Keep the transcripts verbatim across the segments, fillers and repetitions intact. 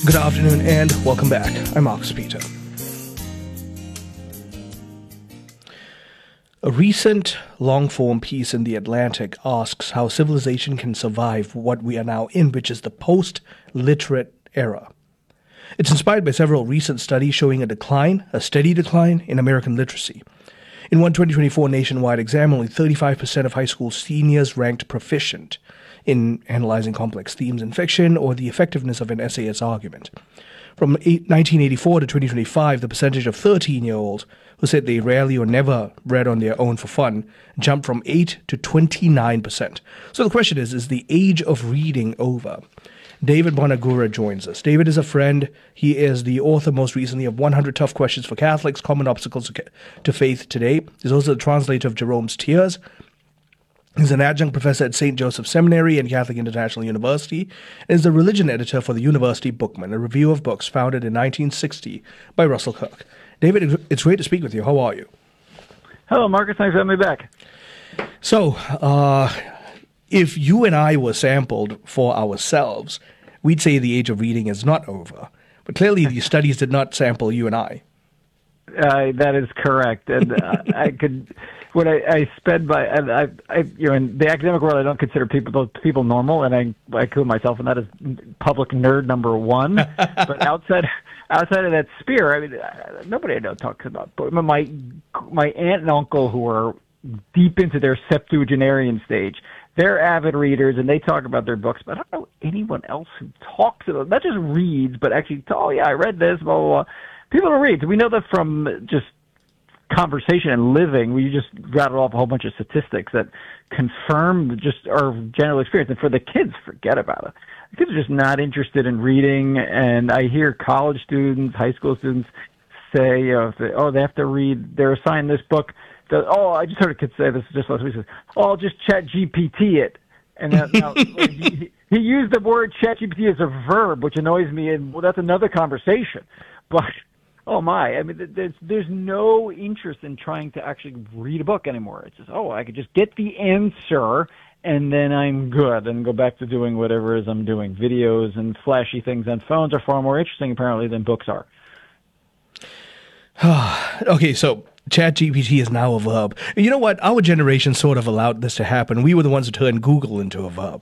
Good afternoon and welcome back. I'm Marcus Peter. A recent long-form piece in The Atlantic asks how civilization can survive what we are now in, which is the post-literate era. It's inspired by several recent studies showing a decline, a steady decline, in American literacy. In one twenty twenty-four nationwide exam, only thirty-five percent of high school seniors ranked proficient in analyzing complex themes in fiction or the effectiveness of an essayist's argument. From nineteen eighty-four to twenty twenty-five, the percentage of thirteen-year-olds who said they rarely or never read on their own for fun jumped from eight to twenty-nine percent. So the question is, is the age of reading over? David Bonagura joins us. David is a friend. He is the author most recently of one hundred Tough Questions for Catholics, Common Obstacles to Faith Today. He's also the translator of Jerome's Tears. He's an adjunct professor at Saint Joseph Seminary and Catholic International University, and is the religion editor for the University Bookman, a review of books founded in nineteen sixty by Russell Kirk. David, it's great to speak with you. How are you? Hello, Marcus. Thanks for having me back. So, uh, if you and I were sampled for ourselves, we'd say the age of reading is not over. But clearly, these studies did not sample you and I. Uh, that is correct, and uh, I could. What I, I spend by, and I, I, you know, in the academic world, I don't consider people those people normal, and I, I include myself in that as public nerd number one. But outside, outside of that sphere, I mean, nobody I know talks about. But my my aunt and uncle, who are deep into their septuagenarian stage, they're avid readers, and they talk about their books. But I don't know anyone else who talks about, not just reads, but actually, oh yeah, I read this, blah blah blah. People don't read. We know that from just conversation and living. We just rattle off a whole bunch of statistics that confirm just our general experience. And for the kids, forget about it. The kids are just not interested in reading. And I hear college students, high school students say, you know, they, oh, they have to read, they're assigned this book. The, oh, I just heard a kid say this just last week. Says, oh, I'll just chat G P T it. And that, now, he, he used the word chat G P T as a verb, which annoys me. And well, that's another conversation. But oh my, I mean, there's, there's no interest in trying to actually read a book anymore. It's just, oh, I could just get the answer and then I'm good and go back to doing whatever it is I'm doing. Videos and flashy things on phones are far more interesting, apparently, than books are. Okay, so ChatGPT is now a verb. You know what? Our generation sort of allowed this to happen. We were the ones who turned Google into a verb.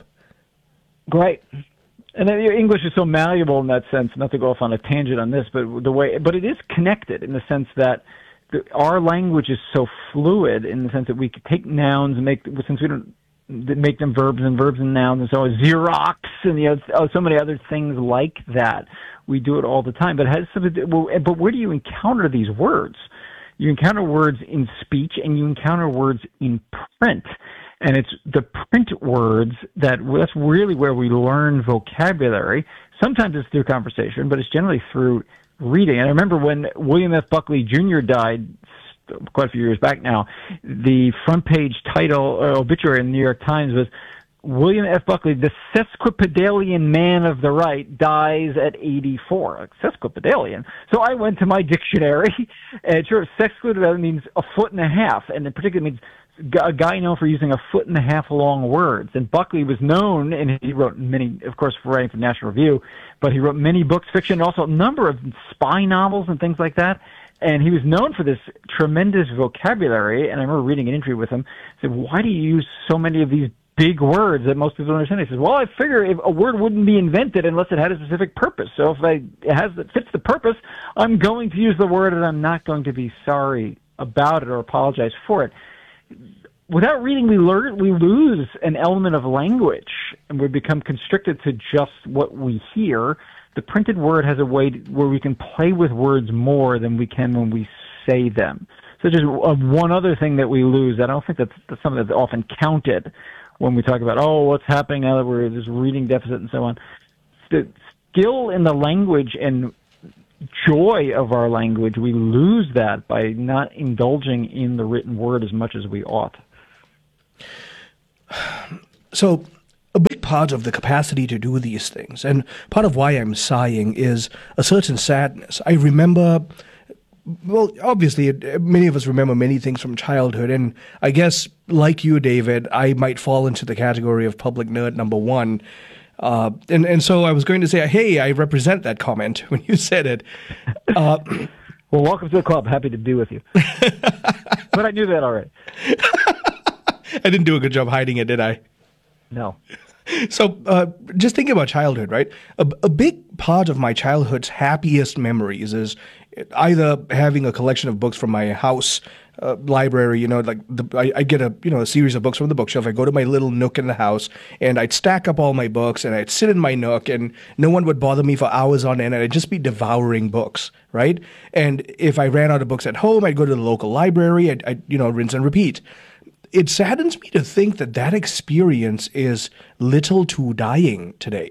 Great. And then your English is so malleable in that sense, not to go off on a tangent on this, but the way, but it is connected in the sense that the, our language is so fluid in the sense that we could take nouns and make, since we don't make them verbs and verbs and nouns and so on, Xerox and you know, oh, so many other things like that. We do it all the time, but it has something to do, well, but where do you encounter these words? You encounter words in speech and you encounter words in print. And it's the print words that that's really where we learn vocabulary. Sometimes it's through conversation, but it's generally through reading. And I remember when William F. Buckley Junior died quite a few years back now, the front page title, uh, obituary in the New York Times was, William F. Buckley, the sesquipedalian man of the right, dies at eighty-four. Like, sesquipedalian. So I went to my dictionary, and sure, sesquipedalian means a foot and a half, and it particularly means a guy known for using a foot and a half long words. And Buckley was known, and he wrote many, of course, for writing for National Review, but he wrote many books, fiction, and also a number of spy novels and things like that. And he was known for this tremendous vocabulary. And I remember reading an interview with him. I said, why do you use so many of these big words that most people don't understand? He says, well, I figure if a word wouldn't be invented unless it had a specific purpose. So if I, it has it fits the purpose, I'm going to use the word, and I'm not going to be sorry about it or apologize for it. Without reading, we learn, we lose an element of language, and we become constricted to just what we hear. The printed word has a way to, where we can play with words more than we can when we say them. So just uh, one other thing that we lose, I don't think that's, that's something that's often counted when we talk about, oh, what's happening now that we're this reading deficit and so on. The skill in the language and joy of our language, we lose that by not indulging in the written word as much as we ought. So a big part of the capacity to do these things, and part of why I'm sighing, is a certain sadness. I remember, well, obviously, many of us remember many things from childhood, and I guess, like you, David, I might fall into the category of public nerd number one. Uh, and, and so I was going to say, hey, I represent that comment when you said it. Uh, well, welcome to the club. Happy to be with you. But I knew that already. I didn't do a good job hiding it, did I? No. So uh, just thinking about childhood, right? A, a big part of my childhood's happiest memories is either having a collection of books from my house uh, library, you know, like the, I, I get a, you know, a series of books from the bookshelf. I go to my little nook in the house and I'd stack up all my books and I'd sit in my nook and no one would bother me for hours on end and I'd just be devouring books, right? And if I ran out of books at home, I'd go to the local library, I'd, I'd you know, rinse and repeat. It saddens me to think that that experience is little to dying today.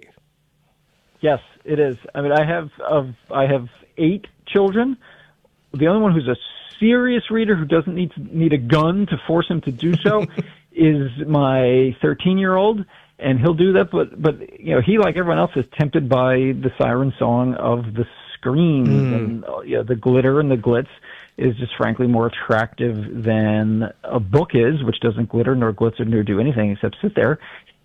Yes, it is. I mean, I have of I have eight children. The only one who's a serious reader who doesn't need to, need a gun to force him to do so is my thirteen-year-old, and he'll do that. But but you know, he, like everyone else, is tempted by the siren song of the screens mm. and you know, the glitter and the glitz is just frankly more attractive than a book is, which doesn't glitter nor glitzer nor do anything except sit there.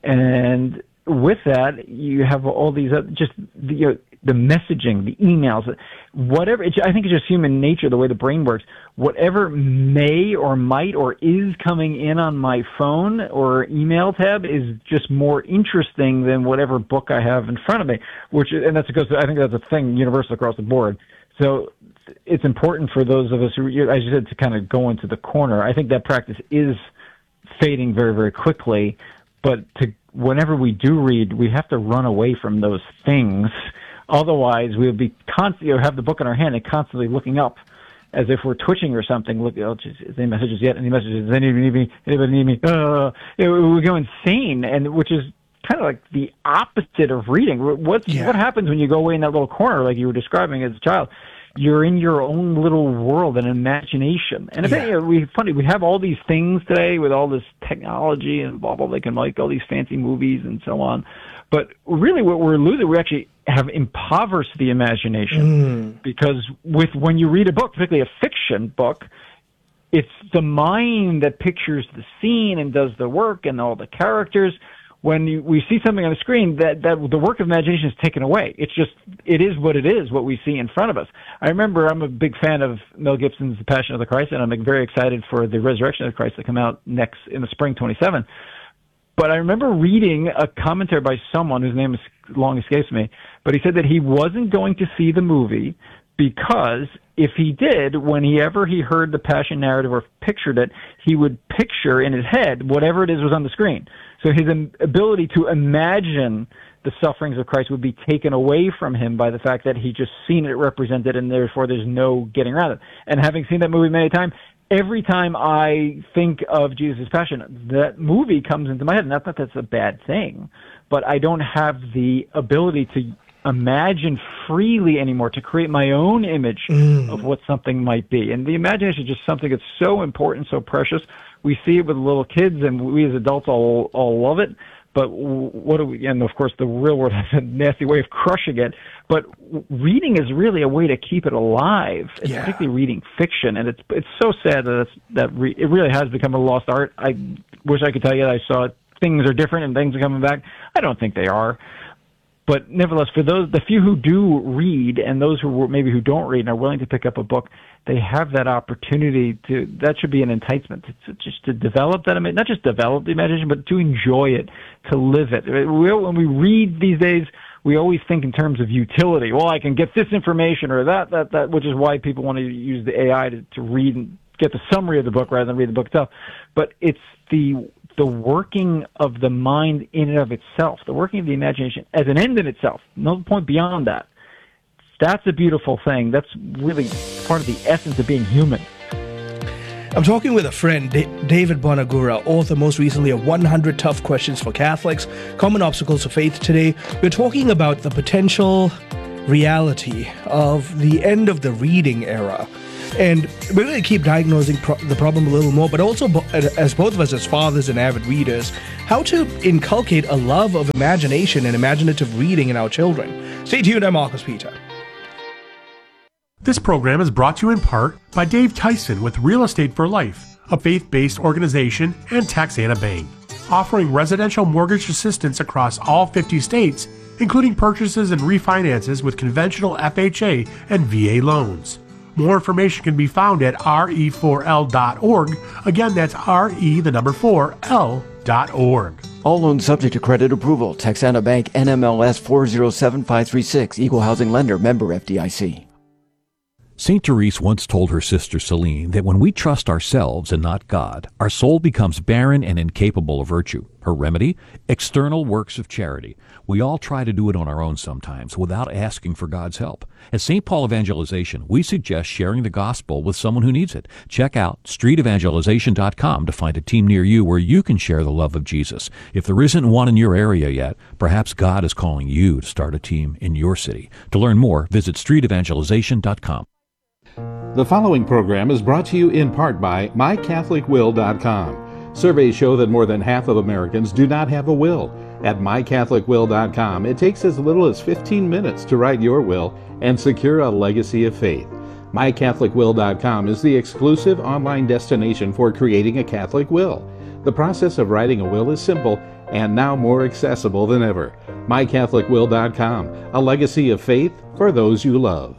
And with that, you have all these other, just the, you know, the messaging, the emails, whatever. It's, I think it's just human nature, the way the brain works. Whatever may or might or is coming in on my phone or email tab is just more interesting than whatever book I have in front of me. Which, and that's because I think that's a thing universal across the board. So it's important for those of us who, as you said, to kind of go into the corner. I think that practice is fading very, very quickly. But to, whenever we do read, we have to run away from those things. Otherwise, we'll be constantly, or have the book in our hand and constantly looking up as if we're twitching or something. Look, oh, geez, is any messages yet? Any messages? Does anybody need me? Anybody need me? Uh, you know, we go insane, and which is kind of like the opposite of reading. What yeah. what happens when you go away in that little corner, like you were describing as a child? You're in your own little world and imagination. And if yeah. you know, we funny, we have all these things today with all this technology and blah, blah, they can make all these fancy movies and so on. But really what we're losing, we actually have impoverished the imagination mm. because with, when you read a book, particularly a fiction book, it's the mind that pictures the scene and does the work and all the characters. When you, we see something on the screen, that, that the work of imagination is taken away. It's just, it is what it is, what we see in front of us. I remember I'm a big fan of Mel Gibson's The Passion of the Christ, and I'm very excited for the Resurrection of the Christ to come out next, in the spring twenty-seven. But I remember reading a commentary by someone whose name is long escapes me, but he said that he wasn't going to see the movie because if he did, whenever he heard the Passion narrative or pictured it, he would picture in his head whatever it is was on the screen. So his ability to imagine the sufferings of Christ would be taken away from him by the fact that he just seen it represented, and therefore there's no getting around it. And having seen that movie many times, every time I think of Jesus' Passion, that movie comes into my head. Not that that's a bad thing, but I don't have the ability to imagine freely anymore, to create my own image mm. of what something might be. And the imagination is just something that's so important, so precious. We see it with little kids, and we as adults all all love it. But what do we? And of course, the real world has a nasty way of crushing it. But reading is really a way to keep it alive, yeah. particularly reading fiction. And it's it's so sad that it's, that re, it really has become a lost art. I wish I could tell you that I saw it. Things are different and things are coming back. I don't think they are. But nevertheless, for those, the few who do read and those who maybe who don't read and are willing to pick up a book, they have that opportunity to, that should be an enticement, to, to just to develop that, not just develop the imagination, but to enjoy it, to live it. We, when we read these days, we always think in terms of utility. Well, I can get this information or that, that, that, which is why people want to use the A I to, to read and get the summary of the book rather than read the book itself. But it's the the working of the mind in and of itself, the working of the imagination as an end in itself, no point beyond that. That's a beautiful thing. That's really part of the essence of being human. I'm talking with a friend, D- David Bonagura, author most recently of one hundred Tough Questions for Catholics, Common Obstacles of Faith. Today, we're talking about the potential reality of the end of the reading era. And we're going to keep diagnosing pro- the problem a little more, but also, bo- as both of us as fathers and avid readers, how to inculcate a love of imagination and imaginative reading in our children. Stay tuned, I'm Marcus Peter. This program is brought to you in part by Dave Tyson with Real Estate for Life, a faith-based organization, and Taxana Bank. offering residential mortgage assistance across all fifty states, including purchases and refinances with conventional F H A and V A loans. More information can be found at R E four L dot org. Again, that's R E, the number four, L dot org. All loans subject to credit approval. Texana Bank, N M L S four zero seven five three six. Equal housing lender. Member F D I C. Saint Therese once told her sister Celine that when we trust ourselves and not God, our soul becomes barren and incapable of virtue. Her remedy? External works of charity. We all try to do it on our own sometimes without asking for God's help. At Saint Paul Evangelization, we suggest sharing the gospel with someone who needs it. Check out street evangelization dot com to find a team near you where you can share the love of Jesus. If there isn't one in your area yet, perhaps God is calling you to start a team in your city. To learn more, visit street evangelization dot com. The following program is brought to you in part by my catholic will dot com. Surveys show that more than half of Americans do not have a will. At my catholic will dot com, it takes as little as fifteen minutes to write your will and secure a legacy of faith. my catholic will dot com is the exclusive online destination for creating a Catholic will. The process of writing a will is simple and now more accessible than ever. my catholic will dot com, a legacy of faith for those you love.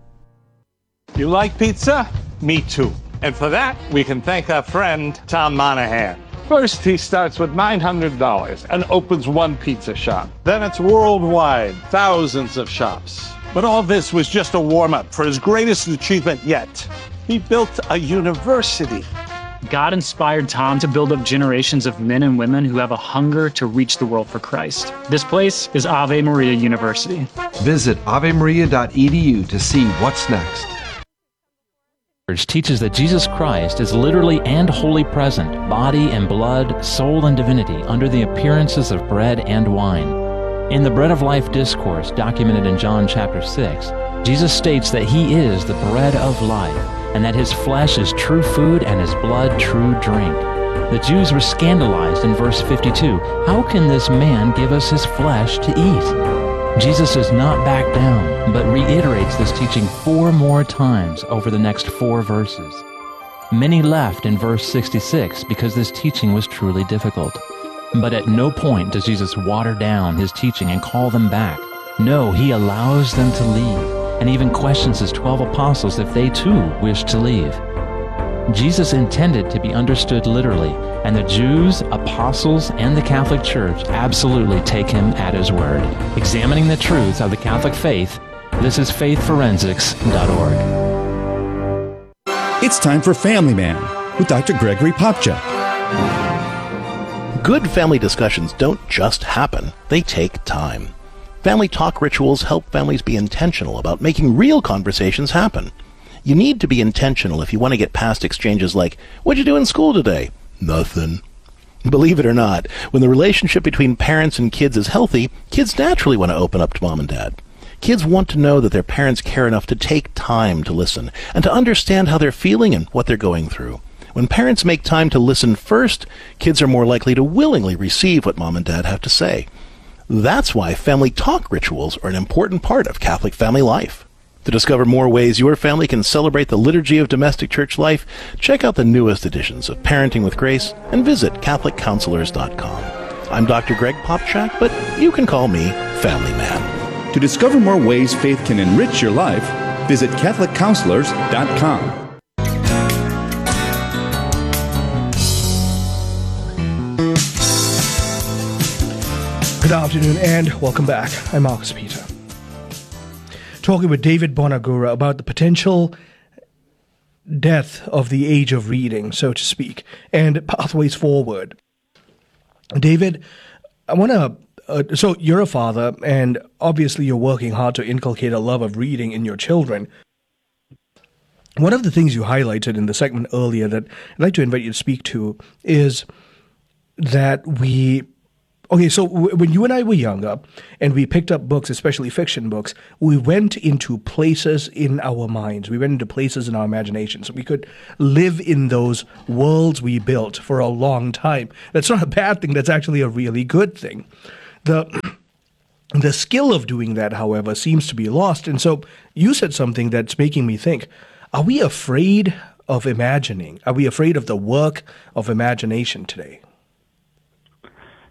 You like pizza? Me too. And for that, we can thank our friend, Tom Monahan. First, he starts with nine hundred dollars and opens one pizza shop. Then it's worldwide, thousands of shops. But all this was just a warm-up for his greatest achievement yet. He built a university. God inspired Tom to build up generations of men and women who have a hunger to reach the world for Christ. This place is Ave Maria University. Visit ave maria dot e d u to see what's next. Teaches that Jesus Christ is literally and wholly present, body and blood, soul and divinity, under the appearances of bread and wine. In the Bread of Life discourse, documented in John chapter six, Jesus states that he is the bread of life, and that his flesh is true food and his blood true drink. The Jews were scandalized in verse fifty-two. How can this man give us his flesh to eat? Jesus does not back down, but reiterates this teaching four more times over the next four verses. Many left in verse sixty-six because this teaching was truly difficult. But at no point does Jesus water down his teaching and call them back. No, he allows them to leave, and even questions his twelve apostles if they too wish to leave. Jesus intended to be understood literally, and the Jews, apostles, and the Catholic Church absolutely take him at his word. Examining the truth of the Catholic faith, this is faith forensics dot org. It's time for Family Man with Doctor Gregory Popcak. Good family discussions don't just happen, they take time. Family talk rituals help families be intentional about making real conversations happen. You need to be intentional if you want to get past exchanges like, "What'd you do in school today?" "Nothing." Believe it or not, when the relationship between parents and kids is healthy, kids naturally want to open up to mom and dad. Kids want to know that their parents care enough to take time to listen and to understand how they're feeling and what they're going through. When parents make time to listen first, kids are more likely to willingly receive what mom and dad have to say. That's why family talk rituals are an important part of Catholic family life. To discover more ways your family can celebrate the liturgy of domestic church life, check out the newest editions of Parenting with Grace and visit catholic counselors dot com. I'm Doctor Greg Popcak, but you can call me Family Man. To discover more ways faith can enrich your life, visit catholic counselors dot com. Good afternoon and welcome back. I'm Marcus Peter. Talking with David Bonagura about the potential death of the age of reading, so to speak, and pathways forward. David, I want to, uh, so you're a father, and obviously you're working hard to inculcate a love of reading in your children. One of the things you highlighted in the segment earlier that I'd like to invite you to speak to is that we Okay, so w- when you and I were younger and we picked up books, especially fiction books, we went into places in our minds. We went into places in our imaginations. We could live in those worlds we built for a long time. That's not a bad thing. That's actually a really good thing. The the skill of doing that, however, seems to be lost. And so you said something that's making me think, are we afraid of imagining? Are we afraid of the work of imagination today?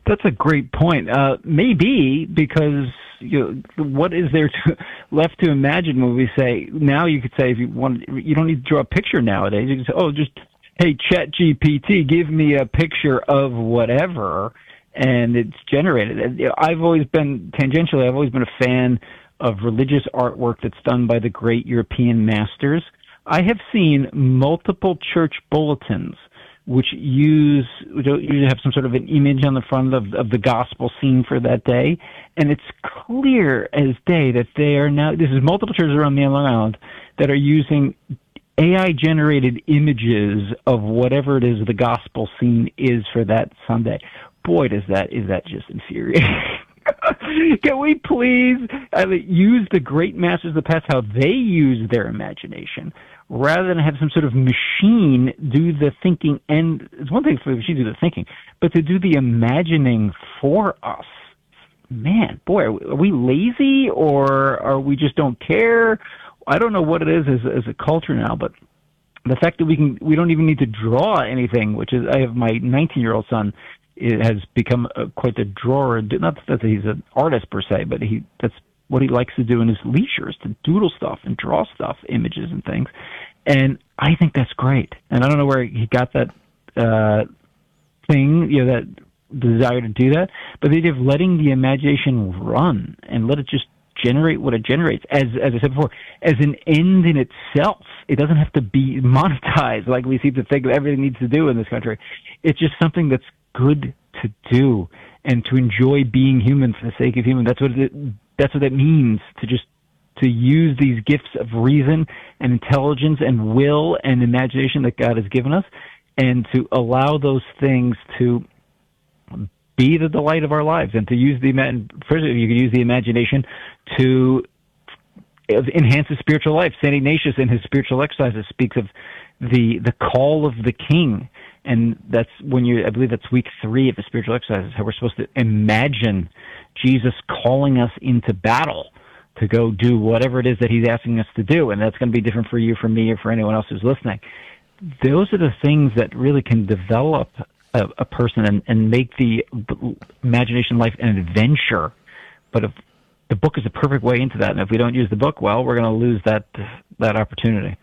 That's a great point. Uh, maybe because you know, what is there to, left to imagine when we say now? You could say if you want, you don't need to draw a picture nowadays. You can say, oh, just hey, Chat G P T, give me a picture of whatever, and it's generated. And, you know, I've always been tangentially. I've always been a fan of religious artwork that's done by the great European masters. I have seen multiple church bulletins which use which usually have some sort of an image on the front of, of the gospel scene for that day, and it's clear as day that they are now. This is multiple churches around Long Island that are using A I-generated images of whatever it is the gospel scene is for that Sunday. Boy, does that is that just infuriating. Can we please uh, use the great masters of the past, how they use their imagination, rather than have some sort of machine do the thinking? And it's one thing for the machine to do the thinking, but to do the imagining for us. Man, boy, are we lazy, or are we just don't care? I don't know what it is as, as a culture now, but the fact that we can, we don't even need to draw anything, which is, I have my nineteen-year-old son, it has become uh, quite a drawer. Not that he's an artist per se, but he that's what he likes to do in his leisure, is to doodle stuff and draw stuff, images and things. And I think that's great. And I don't know where he got that uh, thing, you know, that desire to do that, but the idea of letting the imagination run and let it just generate what it generates, as as I said before, as an end in itself. It doesn't have to be monetized like we seem to think everything needs to do in this country. It's just something that's good to do and to enjoy being human for the sake of human. That's what it, that's what it means to just to use these gifts of reason and intelligence and will and imagination that God has given us, and to allow those things to be the delight of our lives, and to use the first you can use the imagination to enhance the spiritual life. Saint Ignatius in his spiritual exercises speaks of the the call of the king. And that's when you, I believe that's week three of the spiritual exercises, how we're supposed to imagine Jesus calling us into battle to go do whatever it is that he's asking us to do. And that's going to be different for you, for me, or for anyone else who's listening. Those are the things that really can develop a, a person and, and make the imagination life an adventure. But if the book is a perfect way into that, and if we don't use the book well, we're going to lose that that opportunity.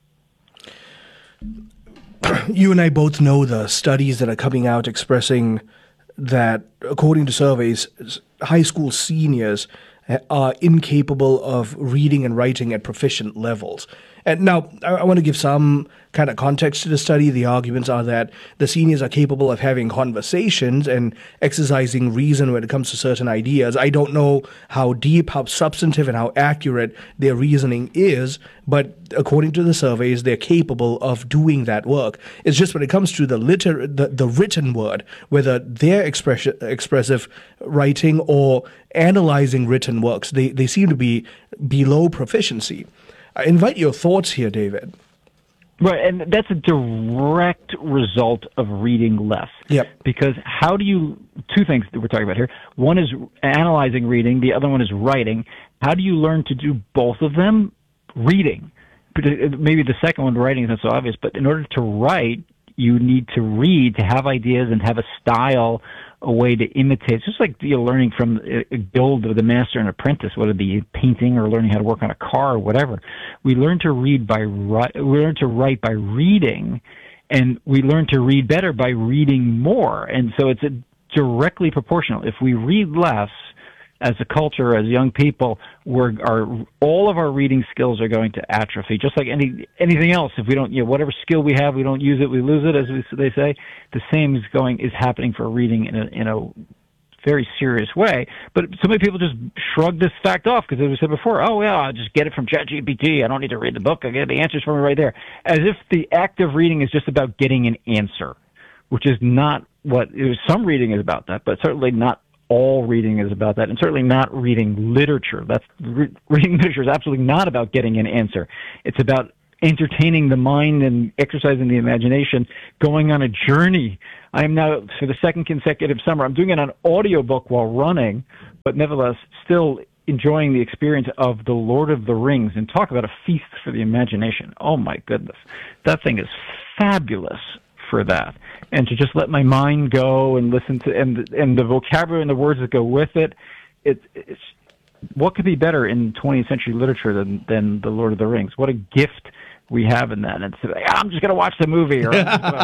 You and I both know the studies that are coming out expressing that, according to surveys, high school seniors are incapable of reading and writing at proficient levels. And now, I, I want to give some kind of context to the study. The arguments are that the seniors are capable of having conversations and exercising reason when it comes to certain ideas. I don't know how deep, how substantive, and how accurate their reasoning is, but according to the surveys, they're capable of doing that work. It's just when it comes to the liter- the, the written word, whether they're express- expressive writing or analyzing written works, they, they seem to be below proficiency. I invite your thoughts here, David. Right, and that's a direct result of reading less. Yep. Because how do you, two things that we're talking about here. One is analyzing reading, the other one is writing. How do you learn to do both of them? Reading. Maybe the second one, writing, is not so obvious, but in order to write, you need to read, to have ideas and have a style, a way to imitate. It's just like you're learning from a guild of the master and apprentice, whether it be painting or learning how to work on a car or whatever. We learn to read by we learn to write by reading, and we learn to read better by reading more. And so it's a directly proportional. If we read less as a culture, as young people, we're our all of our reading skills are going to atrophy, just like any anything else. If we don't, you know, whatever skill we have, we don't use it, we lose it, as we, they say. The same is going is happening for reading in a in a very serious way. But so many people just shrug this fact off because, as we said before, oh yeah, I'll just get it from Chat G P T. I don't need to read the book. I get the answers from it right there. As if the act of reading is just about getting an answer, which is not what it was. Some reading is about that, but certainly not all reading is about that, and certainly not reading literature. That's re- reading literature is absolutely not about getting an answer. It's about entertaining the mind and exercising the imagination, going on a journey. I am now, for the second consecutive summer, I'm doing it on audiobook while running, but nevertheless still enjoying the experience of The Lord of the Rings. And talk about a feast for the imagination. Oh my goodness. That thing is fabulous for that, and to just let my mind go and listen to and and the vocabulary and the words that go with it. It, it's what could be better in twentieth century literature than than the Lord of the Rings? What a gift we have in that. And it's like, I'm just going to watch the movie, or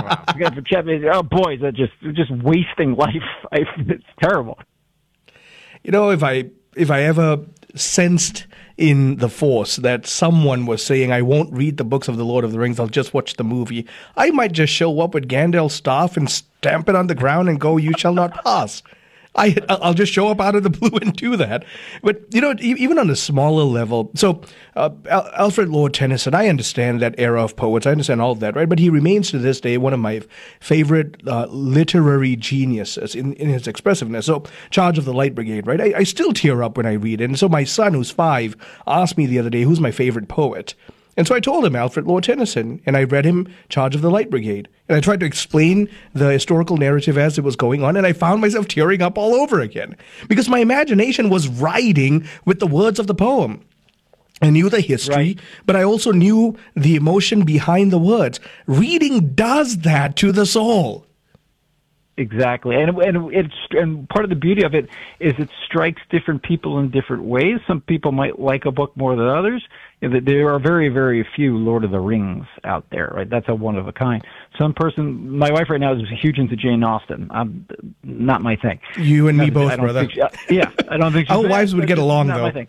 oh boy, that just just wasting life. It's terrible. You know, if I if I ever sensed in the Force that someone was saying, I won't read the books of the Lord of the Rings, I'll just watch the movie, I might just show up with Gandalf's staff and stamp it on the ground and go, you shall not pass. I, I'll just show up out of the blue and do that. But, you know, even on a smaller level, so uh, Al- Alfred Lord Tennyson, I understand that era of poets, I understand all of that, right? But he remains to this day one of my favorite uh, literary geniuses in, in his expressiveness. So, Charge of the Light Brigade, right? I, I still tear up when I read it. And so my son, who's five, asked me the other day, who's my favorite poet? And so I told him Alfred Lord Tennyson, and I read him Charge of the Light Brigade. And I tried to explain the historical narrative as it was going on, and I found myself tearing up all over again. Because my imagination was riding with the words of the poem. I knew the history, right, but I also knew the emotion behind the words. Reading does that to the soul. Exactly, and and it's and part of the beauty of it is it strikes different people in different ways. Some people might like a book more than others. There are very, very few Lord of the Rings out there, right? That's a one of a kind. Some person, my wife right now is huge into Jane Austen. I'm not my thing. You and me both, I don't brother. Think she, yeah, I don't think she's our bad, wives would get along not though. My thing.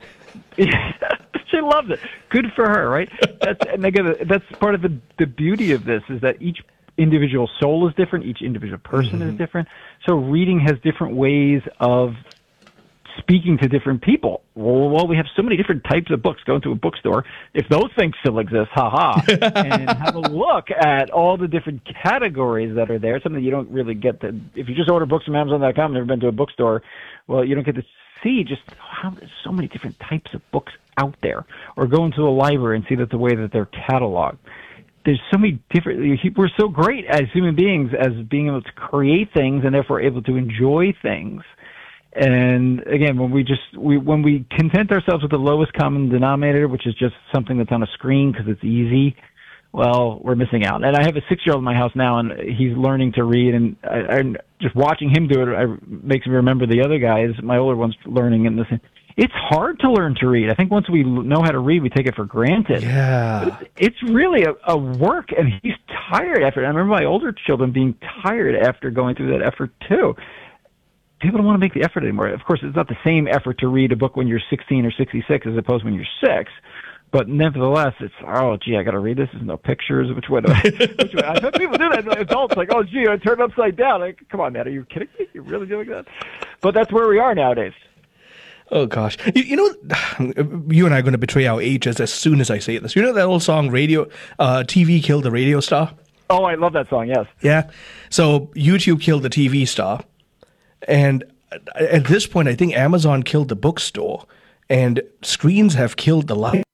She loves it. Good for her, right? That's and again, that's part of the the beauty of this is that each individual soul is different. Each individual person mm-hmm. is different. So reading has different ways of speaking to different people. Well, well, we have so many different types of books. Go into a bookstore, if those things still exist, haha, and have a look at all the different categories that are there. Something you don't really get to, if you just order books from Amazon dot com, never been to a bookstore, well, you don't get to see just how there's so many different types of books out there. Or go into a library and see that the way that they're cataloged. There's so many different, we're so great as human beings as being able to create things and therefore able to enjoy things. And again, when we just, we, when we content ourselves with the lowest common denominator, which is just something that's on a screen because it's easy, well, we're missing out. And I have a six-year-old in my house now, and he's learning to read, and I, and just watching him do it I, makes me remember the other guys. My older one's learning, and this. It's hard to learn to read. I think once we know how to read, we take it for granted. Yeah. It's, it's really a, a work, and he's tired after it. I remember my older children being tired after going through that effort, too. People don't want to make the effort anymore. Of course, it's not the same effort to read a book when you're sixteen or sixty-six as opposed to when you're six. But nevertheless, it's, oh, gee, I got to read this. There's no pictures. Which way do I? Which way? I've had people do that. Adults like, oh, gee, I turned upside down. Like, come on, man, are you kidding me? You're really doing that? But that's where we are nowadays. Oh, gosh. You, you know, you and I are going to betray our ages as soon as I say this. You know that old song, Radio, uh, T V Killed the Radio Star? Oh, I love that song, yes. Yeah. So YouTube killed the T V star. And at this point, I think Amazon killed the bookstore. And screens have killed the light.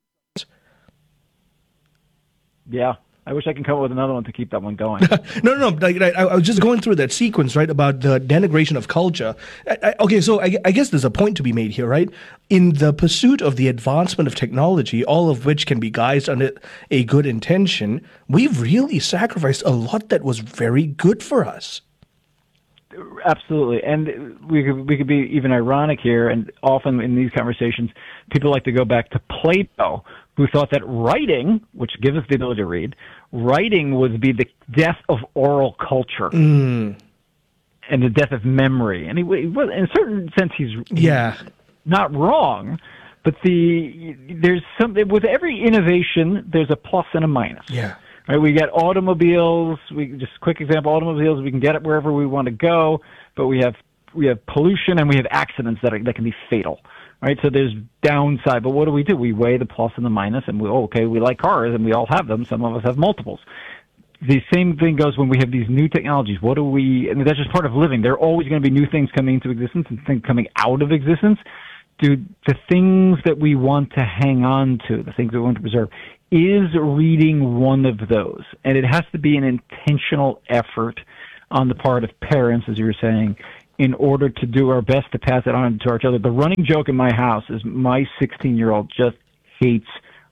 Yeah. I wish I could come up with another one to keep that one going. no, no, no. Like, I, I was just going through that sequence, right, about the denigration of culture. I, I, okay, so I, I guess there's a point to be made here, right? In the pursuit of the advancement of technology, all of which can be guised under a good intention, we've really sacrificed a lot that was very good for us. Absolutely, and we could we could be even ironic here. And often in these conversations, people like to go back to Plato, who thought that writing, which gives us the ability to read, writing would be the death of oral culture mm. and the death of memory. And he, well, in a certain sense, he's yeah not wrong. But the there's something with every innovation, there's a plus and a minus. Yeah. Right, we got automobiles. We just quick example: automobiles. We can get it wherever we want to go, but we have we have pollution and we have accidents that are, that can be fatal. Right, so there's downside. But what do we do? We weigh the plus and the minus, and we oh, okay. We like cars, and we all have them. Some of us have multiples. The same thing goes when we have these new technologies. What do we? I mean, that's just part of living. There are always going to be new things coming into existence and things coming out of existence. Do the things that we want to hang on to, the things that we want to preserve. Is reading one of those? And it has to be an intentional effort on the part of parents, as you were saying, in order to do our best to pass it on to our children. The running joke in my house is my sixteen-year-old just hates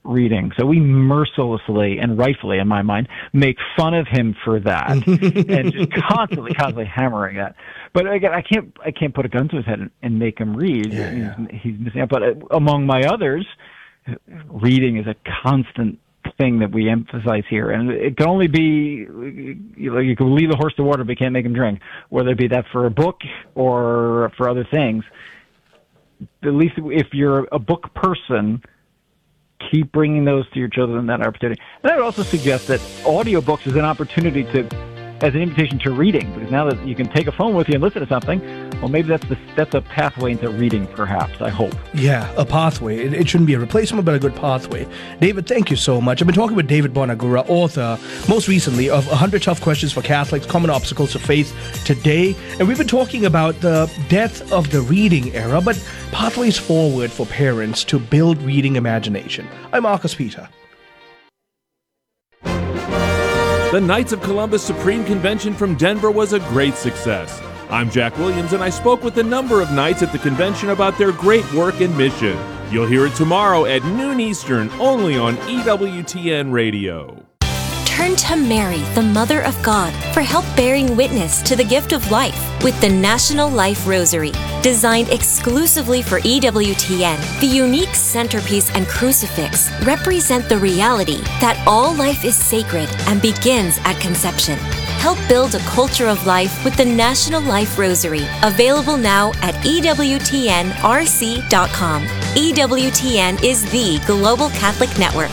reading. So we mercilessly and rightfully, in my mind, make fun of him for that and just constantly, constantly hammering that. But again, I can't, I can't put a gun to his head and, and make him read. Yeah, yeah. He's, he's missing out. But among my others, reading is a constant thing that we emphasize here, and it can only be, you know, you can lead the horse to water, but you can't make him drink. Whether it be that for a book or for other things. At least if you're a book person, keep bringing those to your children, that opportunity. And I would also suggest that audiobooks is an opportunity to, as an invitation to reading, because now that you can take a phone with you and listen to something, well, maybe that's the, that's a pathway into reading, perhaps, I hope. Yeah, a pathway. It, it shouldn't be a replacement, but a good pathway. David, thank you so much. I've been talking with David Bonagura, author, most recently, of one hundred Tough Questions for Catholics, Common Obstacles to Faith Today. And we've been talking about the death of the reading era, but pathways forward for parents to build reading imagination. I'm Marcus Peter. The Knights of Columbus Supreme Convention from Denver was a great success. I'm Jack Williams, and I spoke with a number of knights at the convention about their great work and mission. You'll hear it tomorrow at noon Eastern, only on E W T N Radio. Turn to Mary, the Mother of God, for help bearing witness to the gift of life with the National Life Rosary. Designed exclusively for E W T N, the unique centerpiece and crucifix represent the reality that all life is sacred and begins at conception. Help build a culture of life with the National Life Rosary, available now at E W T N R C dot com. E W T N is the global Catholic network.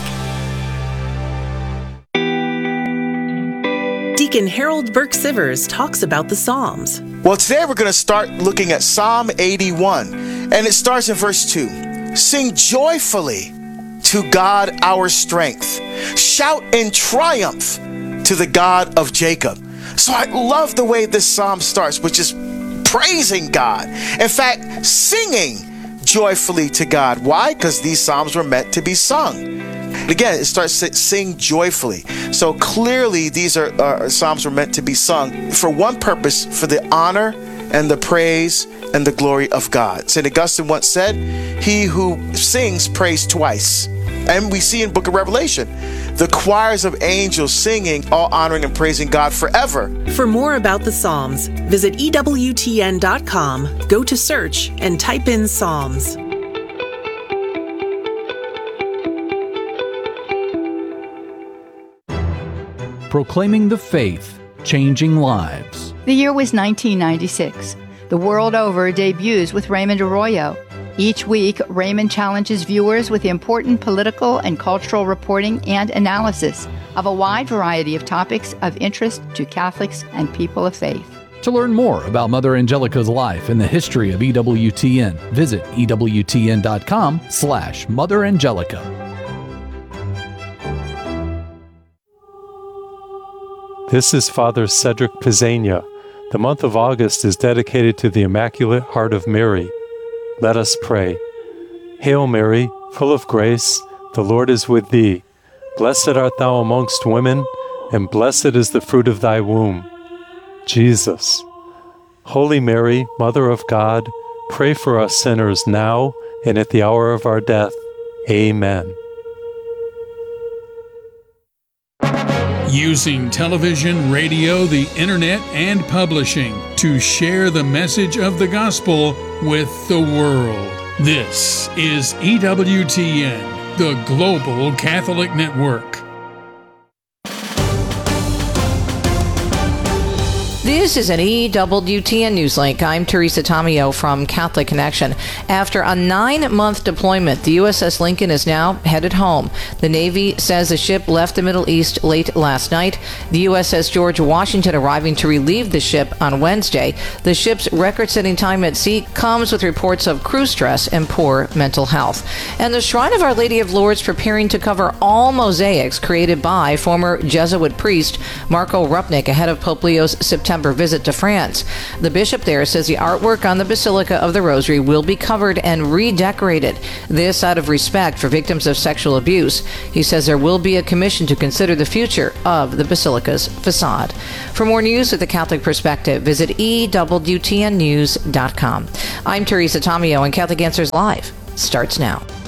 Deacon Harold Burke-Sivers talks about the Psalms. Well, today we're going to start looking at Psalm eighty-one, and it starts in verse two. Sing joyfully to God our strength. Shout in triumph to the God of Jacob. So I love the way this psalm starts, which is praising God. In fact, singing joyfully to God. Why? Because these psalms were meant to be sung. Again, it starts to sing joyfully. So clearly these are uh, psalms were meant to be sung for one purpose, for the honor and the praise and the glory of God. Saint Augustine once said, he who sings prays twice. And we see in Book of Revelation, the choirs of angels singing, all honoring and praising God forever. For more about the Psalms, visit E W T N dot com, go to search, and type in Psalms. Proclaiming the faith, changing lives. The year was nineteen ninety-six. The world over debuts with Raymond Arroyo. Each week, Raymond challenges viewers with important political and cultural reporting and analysis of a wide variety of topics of interest to Catholics and people of faith. To learn more about Mother Angelica's life and the history of E W T N, visit E W T N dot com slash Mother Angelica. This is Father Cedric Pizzania. The month of August is dedicated to the Immaculate Heart of Mary. Let us pray. Hail Mary, full of grace, the Lord is with thee. Blessed art thou amongst women, and blessed is the fruit of thy womb, Jesus. Holy Mary, Mother of God, pray for us sinners now and at the hour of our death. Amen. Using television, radio, the internet, and publishing to share the message of the gospel with the world. This is E W T N, the Global Catholic Network. This is an E W T N Newslink. I'm Teresa Tomeo from Catholic Connection. After a nine-month deployment, the U S S Lincoln is now headed home. The Navy says the ship left the Middle East late last night. The U S S George Washington arriving to relieve the ship on Wednesday. The ship's record-setting time at sea comes with reports of crew stress and poor mental health. And the Shrine of Our Lady of Lourdes preparing to cover all mosaics created by former Jesuit priest Marco Rupnik ahead of Pope Leo's September visit to France. The bishop there says the artwork on the Basilica of the Rosary will be covered and redecorated. This out of respect for victims of sexual abuse. He says there will be a commission to consider the future of the Basilica's facade. For more news with the Catholic perspective, visit E W T N news dot com. I'm Teresa Tomeo, and Catholic Answers Live starts now.